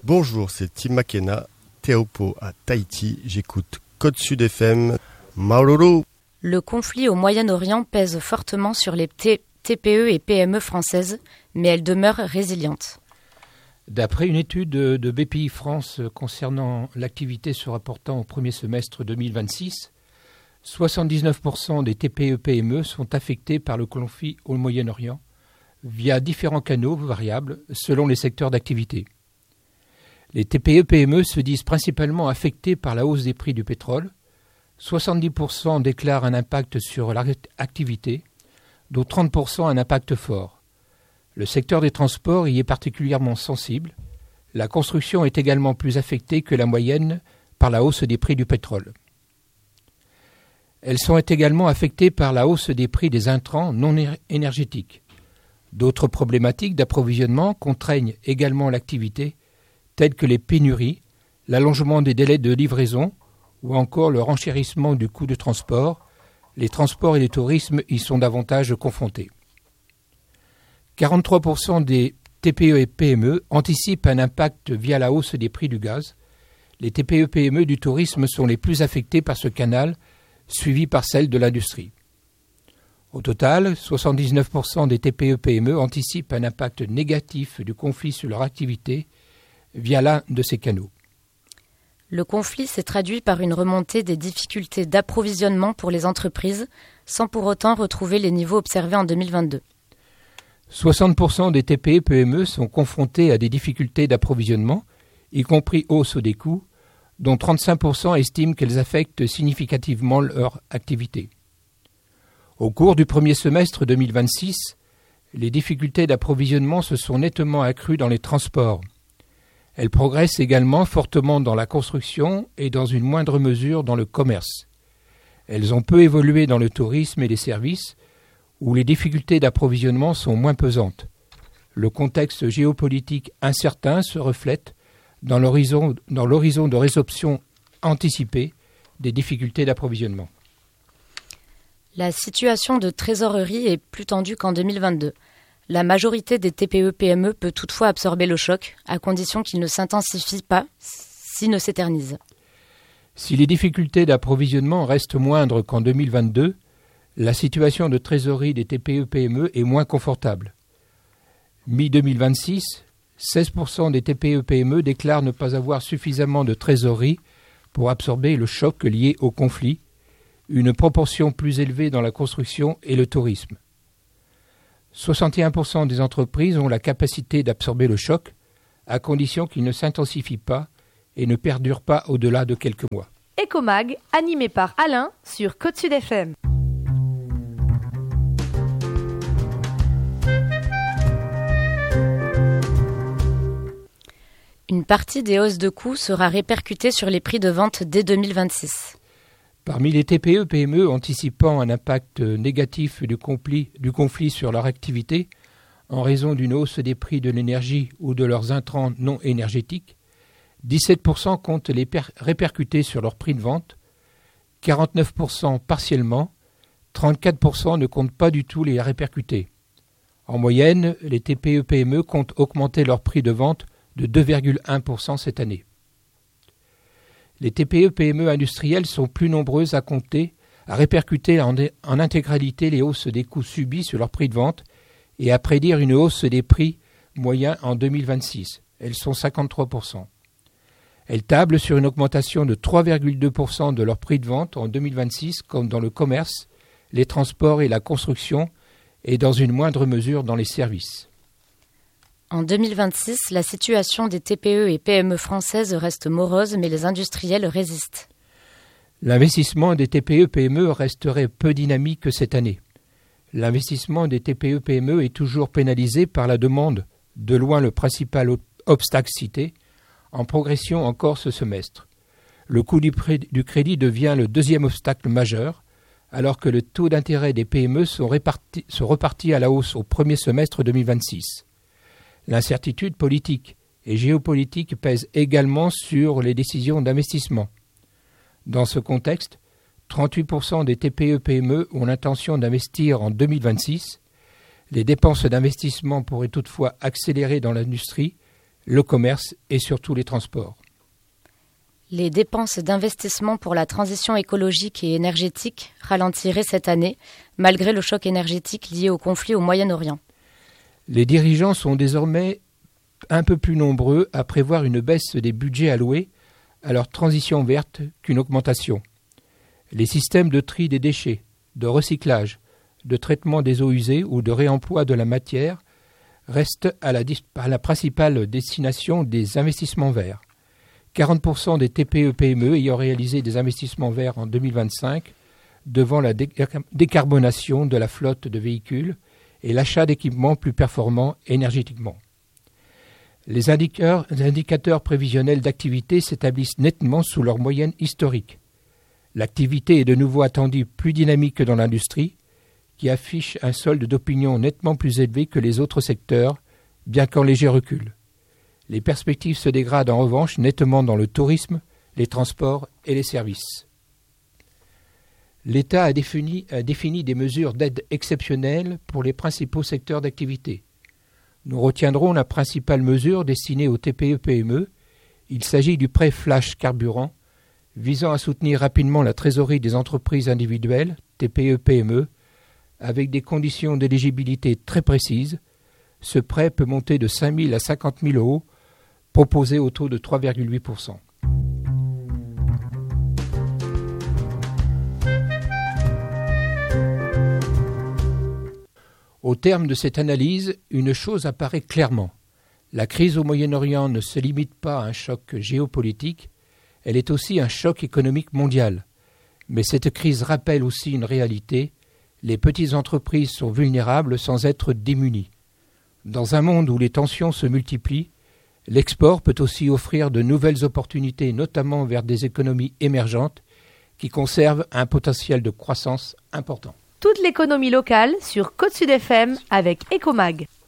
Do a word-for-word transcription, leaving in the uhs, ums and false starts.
Bonjour, c'est Tim McKenna, Teahupo'o à Tahiti. J'écoute Côte Sud F M. Maururu. Le conflit au Moyen-Orient pèse fortement sur les T P E et P M E françaises, mais elles demeurent résilientes. D'après une étude de B P I France concernant l'activité se rapportant au premier semestre deux mille vingt-six, soixante-dix-neuf pour cent des T P E P M E sont affectés par le conflit au Moyen-Orient via différents canaux variables selon les secteurs d'activité. Les T P E P M E se disent principalement affectés par la hausse des prix du pétrole. soixante-dix pour cent déclarent un impact sur l'activité, dont trente pour cent un impact fort. Le secteur des transports y est particulièrement sensible. La construction est également plus affectée que la moyenne par la hausse des prix du pétrole. Elles sont également affectées par la hausse des prix des intrants non énergétiques. D'autres problématiques d'approvisionnement contraignent également l'activité, telles que les pénuries, l'allongement des délais de livraison ou encore le renchérissement du coût de transport. Les transports et le tourisme y sont davantage confrontés. quarante-trois pour cent des T P E et P M E anticipent un impact via la hausse des prix du gaz. Les T P E P M E du tourisme sont les plus affectés par ce canal, suivi par celles de l'industrie. Au total, soixante-dix-neuf pour cent des T P E P M E anticipent un impact négatif du conflit sur leur activité via l'un de ces canaux. Le conflit s'est traduit par une remontée des difficultés d'approvisionnement pour les entreprises, sans pour autant retrouver les niveaux observés en deux mille vingt-deux. soixante pour cent des T P E P M E sont confrontés à des difficultés d'approvisionnement, y compris hausse des coûts, dont trente-cinq pour cent estiment qu'elles affectent significativement leur activité. Au cours du premier semestre deux mille vingt-six, les difficultés d'approvisionnement se sont nettement accrues dans les transports. Elles progressent également fortement dans la construction et dans une moindre mesure dans le commerce. Elles ont peu évolué dans le tourisme et les services, où les difficultés d'approvisionnement sont moins pesantes. Le contexte géopolitique incertain se reflète dans l'horizon, dans l'horizon de résorption anticipée des difficultés d'approvisionnement. La situation de trésorerie est plus tendue qu'en deux mille vingt-deux. La majorité des T P E P M E peut toutefois absorber le choc, à condition qu'il ne s'intensifie pas, s'il ne s'éternise. Si les difficultés d'approvisionnement restent moindres qu'en deux mille vingt-deux, la situation de trésorerie des T P E P M E est moins confortable. Mi-deux mille vingt-six, seize pour cent des T P E P M E déclarent ne pas avoir suffisamment de trésorerie pour absorber le choc lié au conflit, une proportion plus élevée dans la construction et le tourisme. soixante et un pour cent des entreprises ont la capacité d'absorber le choc, à condition qu'il ne s'intensifie pas et ne perdure pas au-delà de quelques mois. Ecomag, animé par Alain sur Côte Sud F M. Une partie des hausses de coûts sera répercutée sur les prix de vente dès deux mille vingt-six. Parmi les T P E P M E anticipant un impact négatif du conflit, du conflit sur leur activité, en raison d'une hausse des prix de l'énergie ou de leurs intrants non énergétiques, dix-sept pour cent comptent les per- répercuter sur leur prix de vente, quarante-neuf pour cent partiellement, trente-quatre pour cent ne comptent pas du tout les répercuter. En moyenne, les T P E P M E comptent augmenter leur prix de vente de deux virgule un pour cent cette année. Les T P E P M E industrielles sont plus nombreuses à compter, à répercuter en, dé, en intégralité les hausses des coûts subis sur leur prix de vente et à prédire une hausse des prix moyens en deux mille vingt-six. Elles sont cinquante-trois pour cent. Elles tablent sur une augmentation de trois virgule deux pour cent de leur prix de vente en deux mille vingt-six, comme dans le commerce, les transports et la construction, et dans une moindre mesure dans les services. En deux mille vingt-six, la situation des T P E et P M E françaises reste morose, mais les industriels résistent. L'investissement des T P E P M E resterait peu dynamique cette année. L'investissement des T P E P M E est toujours pénalisé par la demande, de loin le principal obstacle cité, en progression encore ce semestre. Le coût du, pré- du crédit devient le deuxième obstacle majeur, alors que le taux d'intérêt des P M E sont, répartis, sont repartis à la hausse au premier semestre deux mille vingt-six. L'incertitude politique et géopolitique pèse également sur les décisions d'investissement. Dans ce contexte, trente-huit pour cent des T P E P M E ont l'intention d'investir en deux mille vingt-six. Les dépenses d'investissement pourraient toutefois accélérer dans l'industrie le commerce et surtout les transports. Les dépenses d'investissement pour la transition écologique et énergétique ralentiraient cette année, malgré le choc énergétique lié au conflit au Moyen-Orient. Les dirigeants sont désormais un peu plus nombreux à prévoir une baisse des budgets alloués à leur transition verte qu'une augmentation. Les systèmes de tri des déchets, de recyclage, de traitement des eaux usées ou de réemploi de la matière restent à la, à la principale destination des investissements verts. quarante pour cent des T P E P M E ayant réalisé des investissements verts en deux mille vingt-cinq devant la dé- décarbonation de la flotte de véhicules et l'achat d'équipements plus performants énergétiquement. Les indicateurs, les indicateurs prévisionnels d'activité s'établissent nettement sous leur moyenne historique. L'activité est de nouveau attendue plus dynamique que dans l'industrie, qui affiche un solde d'opinion nettement plus élevé que les autres secteurs, bien qu'en léger recul. Les perspectives se dégradent en revanche nettement dans le tourisme, les transports et les services. L'État a défini, a défini des mesures d'aide exceptionnelles pour les principaux secteurs d'activité. Nous retiendrons la principale mesure destinée aux T P E P M E. Il s'agit du prêt flash carburant, visant à soutenir rapidement la trésorerie des entreprises individuelles, T P E P M E, avec des conditions d'éligibilité très précises. Ce prêt peut monter de cinq mille à cinquante mille euros, proposé au taux de trois virgule huit pour cent. Au terme de cette analyse, une chose apparaît clairement. La crise au Moyen-Orient ne se limite pas à un choc géopolitique, elle est aussi un choc économique mondial. Mais cette crise rappelle aussi une réalité, les petites entreprises sont vulnérables sans être démunies. Dans un monde où les tensions se multiplient, l'export peut aussi offrir de nouvelles opportunités, notamment vers des économies émergentes qui conservent un potentiel de croissance important. Toute l'économie locale sur Côte Sud F M avec Ecomag.